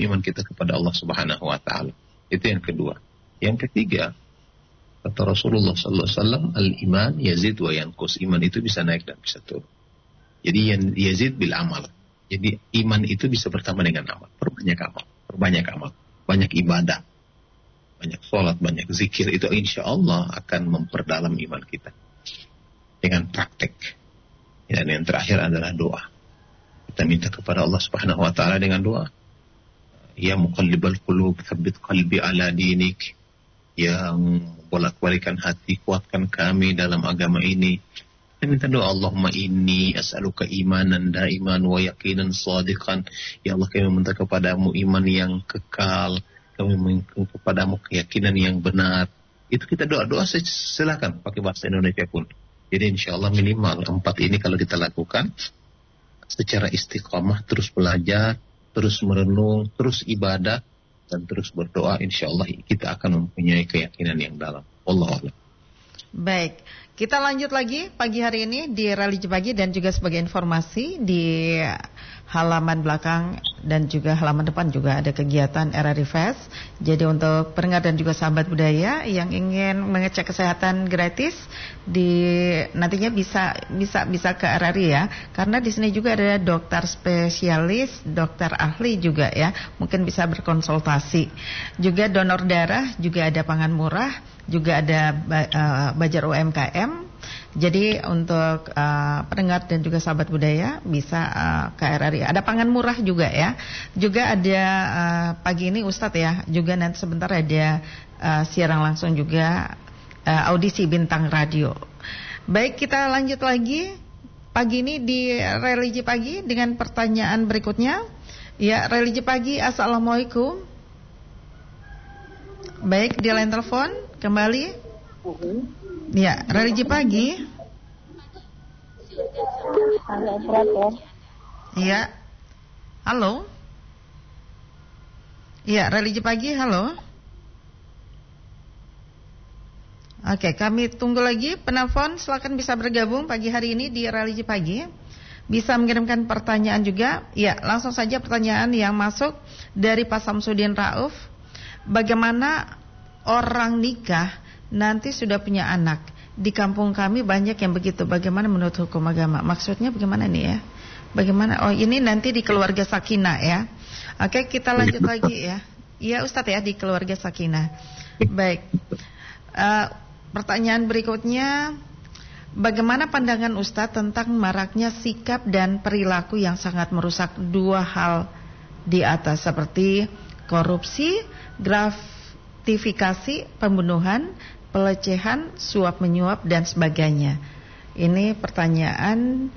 iman kita kepada Allah Subhanahu wa taala. Itu yang kedua. Yang ketiga, kata Rasulullah sallallahu alaihi wasallam, al-iman yazid wa yanqus. Iman itu bisa naik dan bisa turun. Jadi yazid bil amal. Jadi iman itu bisa bertambah dengan amal. Perbanyak amal, banyak ibadah, banyak sholat, banyak zikir. Itu insya Allah akan memperdalam iman kita dengan praktek. Dan yang terakhir adalah doa. Kita minta kepada Allah Subhanahu wa taala dengan doa. Ya muqallibal qulub, tsabbit qalbi ala dinik. Yang bolak-balikan hati, kuatkan kami dalam agama ini. Kita minta doa, Allahumma inni as'aluka imanan daiman wa yaqinan shadiqan. Ya Allah, kami minta kepadamu iman yang kekal, kami minta kepadamu keyakinan yang benar. Itu kita doa silakan pakai bahasa Indonesia pun. Jadi insya Allah minimal 4 ini kalau kita lakukan secara istiqamah, terus belajar, terus merenung, terus ibadah, dan terus berdoa, insya Allah kita akan mempunyai keyakinan yang dalam. Wallahu a'lam. Baik, kita lanjut lagi pagi hari ini di Religi Pagi, dan juga sebagai informasi di halaman belakang dan juga halaman depan juga ada kegiatan RRI Fest. Jadi untuk pendengar dan juga sahabat budaya yang ingin mengecek kesehatan gratis, nantinya bisa ke RRI ya, karena di sini juga ada dokter spesialis, dokter ahli juga ya, mungkin bisa berkonsultasi. Juga donor darah, juga ada pangan murah, juga ada Bajar UMKM. Jadi untuk pendengar dan juga sahabat budaya bisa ke RRI. Ada pangan murah juga ya. Juga ada pagi ini Ustadz ya, juga nanti sebentar ada siaran langsung juga audisi bintang radio. Baik, kita lanjut lagi pagi ini di Religi Pagi dengan pertanyaan berikutnya. Ya, Religi Pagi, assalamualaikum. Baik, di line telepon kembali. Ya, Religi Pagi. Iya. Halo. Iya, Religi Pagi, halo. Oke, kami tunggu lagi penelpon. Silakan bisa bergabung pagi hari ini di Religi Pagi. Bisa mengirimkan pertanyaan juga. Ya, langsung saja pertanyaan yang masuk dari Pak Samsudin Rauf. Bagaimana orang nikah nanti sudah punya anak? Di kampung kami banyak yang begitu. Bagaimana menurut hukum agama? Maksudnya bagaimana nih ya? Bagaimana? Oh, ini nanti di keluarga sakinah ya. Oke, kita lanjut lagi ya. Iya Ustadz ya, di keluarga sakinah. Baik. Pertanyaan berikutnya, bagaimana pandangan Ustadz tentang maraknya sikap dan perilaku yang sangat merusak 2 hal di atas, seperti korupsi, gratifikasi, pembunuhan, pelecehan, suap menyuap dan sebagainya. Ini pertanyaan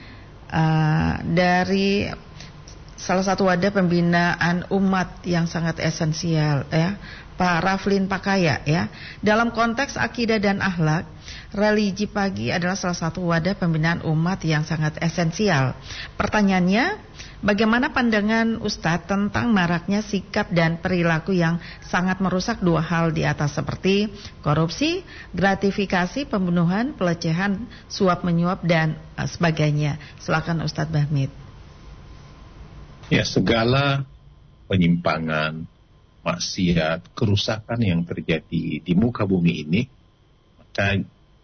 dari salah satu wadah pembinaan umat yang sangat esensial ya, Pak Raflin Pakaya ya. Dalam konteks akidah dan akhlak, Religi Pagi adalah salah satu wadah pembinaan umat yang sangat esensial. Pertanyaannya, bagaimana pandangan Ustadz tentang maraknya sikap dan perilaku yang sangat merusak 2 hal di atas, seperti korupsi, gratifikasi, pembunuhan, pelecehan, suap menyuap dan sebagainya. Silakan Ustadz Bahmid. Ya, segala penyimpangan, maksiat, kerusakan yang terjadi di muka bumi ini, maka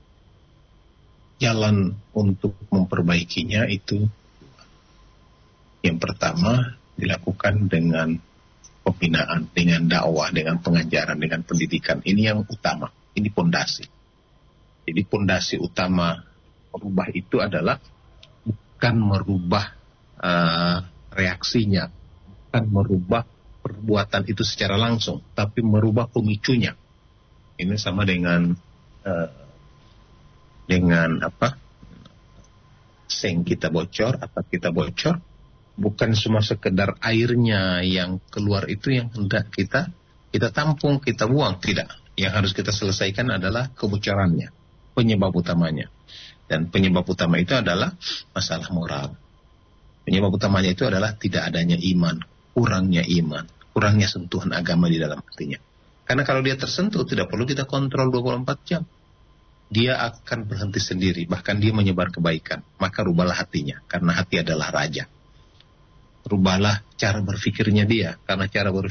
jalan untuk memperbaikinya itu, yang pertama dilakukan dengan pembinaan, dengan dakwah, dengan pengajaran, dengan pendidikan. Ini yang utama, ini pondasi. Jadi pondasi utama merubah itu adalah bukan merubah reaksinya, bukan merubah perbuatan itu secara langsung, tapi merubah pemicunya. Ini sama dengan seng kita bocor, atap kita bocor, bukan cuma sekedar airnya yang keluar itu yang hendak kita tampung, kita buang, tidak. Yang harus kita selesaikan adalah kebocorannya, penyebab utamanya. Dan penyebab utama itu adalah masalah moral. Penyebab utamanya itu adalah tidak adanya iman, kurangnya sentuhan agama di dalam hatinya. Karena kalau dia tersentuh, tidak perlu kita kontrol 24 jam. Dia akan berhenti sendiri, bahkan dia menyebar kebaikan. Maka rubahlah hatinya, karena hati adalah raja. Rubahlah cara berpikirnya dia, karena cara